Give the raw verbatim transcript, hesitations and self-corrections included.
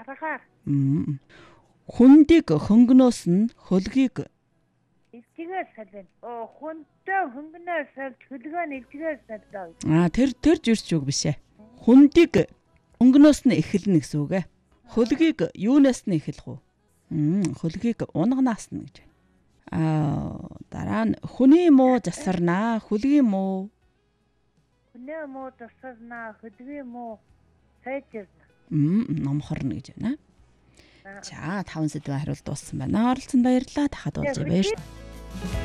аргаар. Хүндийг хөнгөнөөс нь хөлгийг Илчгээр салвэн. Оо хүнтэй хөнгөнөөс салж хөлгөө нь илчгээр салдаа. Аа тэр тэр жирч үг биш ээ. Хүндийг хөнгөнөөс нь эхэлнэ гэсэн үг ээ. Хөлгийг юунаас нь эхэлэх вэ? Мм хөлгийг унгнаас нь гэж. Аа дараа нь хүний муу засарнаа, хөлгийн муу. Хүний муу засарнаа, хөлгийн муу сайжирна. Мм номхорно гэж байна. За таван сэдвийн хариулт дууссан байна. Оролцсон баярлалаа. Дахад уулзъя баяр.